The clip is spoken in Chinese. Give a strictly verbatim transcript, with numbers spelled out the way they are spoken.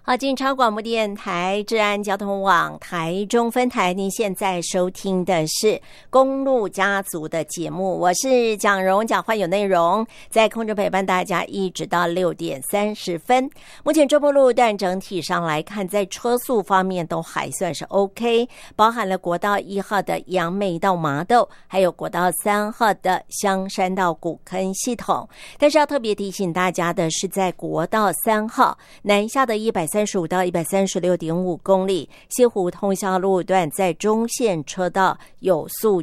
好，进超广播电台治安交通网台中分台，您现在收听的是公路家族的节目，我是蒋荣，蒋焕有内容，在空中陪伴大家一直到六点三十分。目前中部路段整体上来看，在车速方面都还算是 OK， 包含了国道一号的杨梅到麻豆，还有国道三号的香山到古坑系统。但是要特别提醒大家的是，在国道三号南下的一百三十五到一百三十六点五公里，西湖通霄路段在中线车道有速